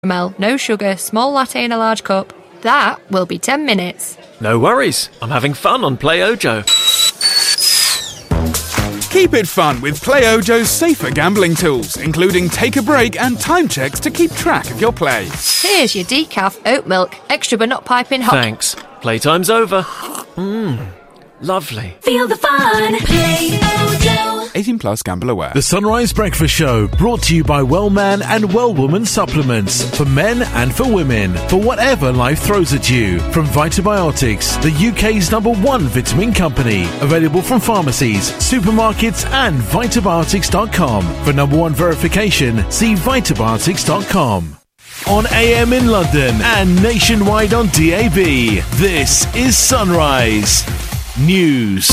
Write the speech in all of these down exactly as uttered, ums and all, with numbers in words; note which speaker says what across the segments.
Speaker 1: caramel, no sugar, small latte in a large cup. That will be ten minutes.
Speaker 2: No worries, I'm having fun on Play Ojo.
Speaker 3: Keep it fun with Play Ojo's safer gambling tools, including take a break and time checks to keep track of your play.
Speaker 1: Here's your decaf oat milk, extra but not piping hot.
Speaker 2: Thanks. Playtime's over. Mmm, lovely.
Speaker 4: Feel the fun. Play Ojo.
Speaker 3: eighteen plus, gamble aware.
Speaker 5: The Sunrise Breakfast Show, brought to you by Wellman and Well-Woman supplements for men and for women, for whatever life throws at you. From Vitabiotics, the U K's number one vitamin company, available from pharmacies, supermarkets and vitabiotics dot com. For number one verification, see vitabiotics dot com. On A M in London and nationwide on D A B, this is Sunrise News.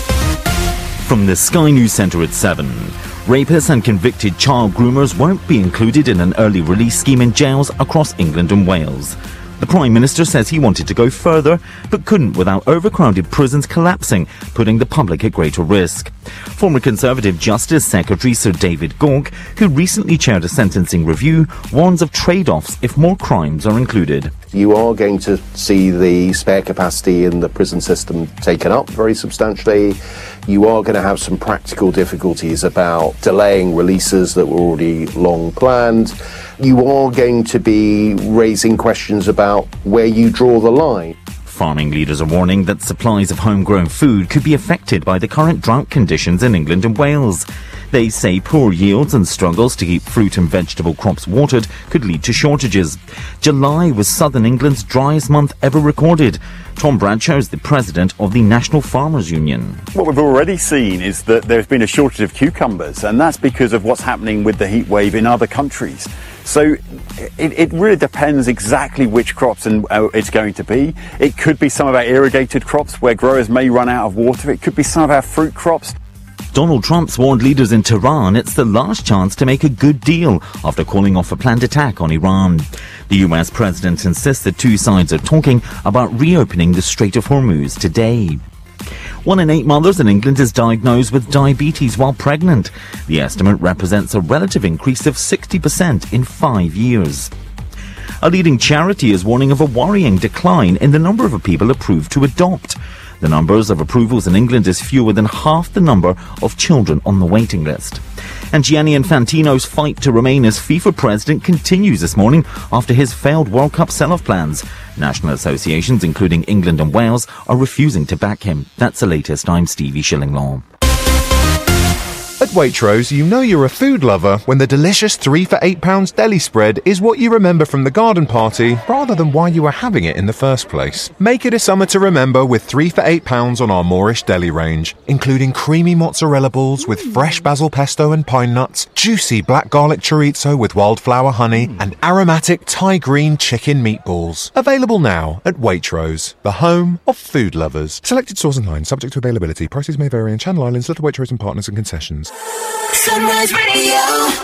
Speaker 6: From the Sky News Centre at seven. Rapists and convicted child groomers won't be included in an early release scheme in jails across England and Wales. The Prime Minister says he wanted to go further, but couldn't without overcrowded prisons collapsing, putting the public at greater risk. Former Conservative Justice Secretary Sir David Gauke, who recently chaired a sentencing review, warns of trade-offs if more crimes are included.
Speaker 7: You are going to see the spare capacity in the prison system taken up very substantially. You are going to have some practical difficulties about delaying releases that were already long planned. You are going to be raising questions about where you draw the line.
Speaker 6: Farming leaders are warning that supplies of homegrown food could be affected by the current drought conditions in England and Wales. They say poor yields and struggles to keep fruit and vegetable crops watered could lead to shortages. July was southern England's driest month ever recorded. Tom Bradshaw is the president of the National Farmers Union.
Speaker 8: What we've already seen is that there's been a shortage of cucumbers, and that's because of what's happening with the heat wave in other countries. So it, it really depends exactly which crops and uh, it's going to be. It could be some of our irrigated crops where growers may run out of water. It could be some of our fruit crops.
Speaker 6: Donald Trump's warned leaders in Tehran it's the last chance to make a good deal after calling off a planned attack on Iran. The U S president insists the two sides are talking about reopening the Strait of Hormuz today. One in eight mothers in England is diagnosed with diabetes while pregnant. The estimate represents a relative increase of sixty percent in five years. A leading charity is warning of a worrying decline in the number of people approved to adopt. The numbers of approvals in England is fewer than half the number of children on the waiting list. And Gianni Infantino's fight to remain as FIFA president continues this morning after his failed World Cup sell-off plans. National associations, including England and Wales, are refusing to back him. That's the latest. I'm Stevie Shillinglaw.
Speaker 9: At Waitrose, you know you're a food lover when the delicious three for eight pounds deli spread is what you remember from the garden party rather than why you were having it in the first place. Make it a summer to remember with three for eight pounds on our Moorish deli range, including creamy mozzarella balls with fresh basil pesto and pine nuts, juicy black garlic chorizo with wildflower honey, and aromatic Thai green chicken meatballs. Available now at Waitrose, the home of food lovers. Selected stores and lines subject to availability. Prices may vary in Channel Islands, Little Waitrose and partners and concessions.
Speaker 4: Sunrise Radio.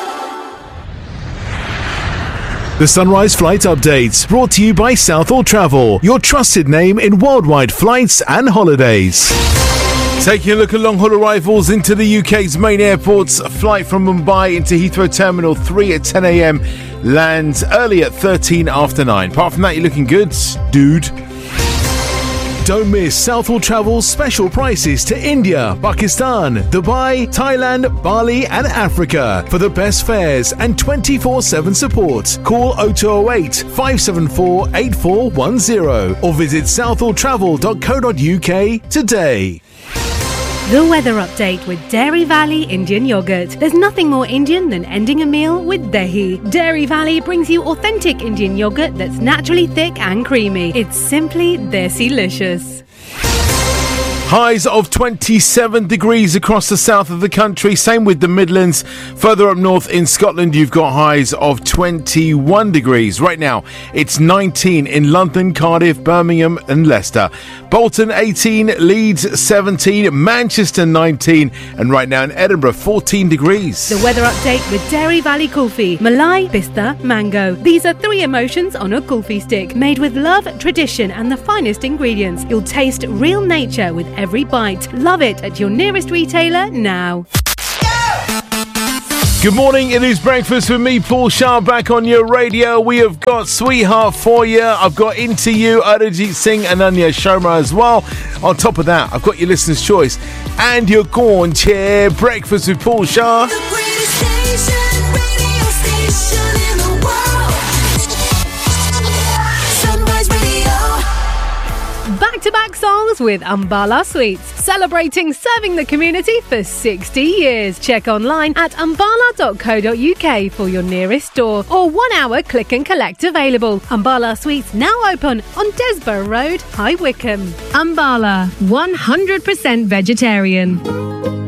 Speaker 5: The Sunrise Flight Updates, brought to you by Southall Travel, your trusted name in worldwide flights and holidays. Taking a look at long-haul arrivals into the U K's main airports. A flight from Mumbai into Heathrow Terminal three at ten a.m. lands early at thirteen after nine. Apart from that, you're looking good, dude. Don't miss Southall Travel's special prices to India, Pakistan, Dubai, Thailand, Bali and Africa for the best fares and twenty-four seven support. Call oh two oh eight, five seven four, eight four one oh or visit southall travel dot co dot uk today.
Speaker 10: The weather update with Dairy Valley Indian Yogurt. There's nothing more Indian than ending a meal with Dahi. Dairy Valley brings you authentic Indian yogurt that's naturally thick and creamy. It's simply Desi-licious.
Speaker 5: Highs of twenty-seven degrees across the south of the country. Same with the Midlands. Further up north in Scotland, you've got highs of twenty-one degrees. Right now, it's nineteen in London, Cardiff, Birmingham and Leicester. Bolton eighteen, Leeds seventeen, Manchester nineteen, and right now in Edinburgh, fourteen degrees.
Speaker 10: The weather update with Dairy Valley Kulfi. Malai, pista, mango. These are three emotions on a kulfi stick, made with love, tradition and the finest ingredients. You'll taste real nature with every bite. Love it at your nearest retailer now.
Speaker 5: Good morning, it is breakfast with me, Paul Shah, back on your radio. We have got Sweetheart for you. I've got Into You, Arijit Singh and Anya Sharma as well. On top of that, I've got your listener's choice and your corn chair. Breakfast with Paul Shah.
Speaker 4: The greatest station, radio station in the world. Sunrise Radio.
Speaker 10: Back-to-back songs with Ambala Sweets, celebrating serving the community for sixty years. Check online at ambala dot co dot uk for your nearest store or one-hour click and collect available. Ambala Sweets now open on Desborough Road, High Wycombe. Ambala, one hundred percent vegetarian.